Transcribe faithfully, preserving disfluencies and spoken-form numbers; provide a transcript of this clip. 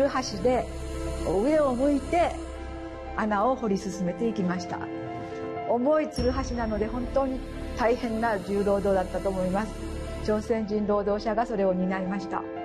る橋で上を向いて穴を掘り進めていきました。重いつるはしなので本当に大変な重労働だったと思います。朝鮮人労働者がそれを担いました。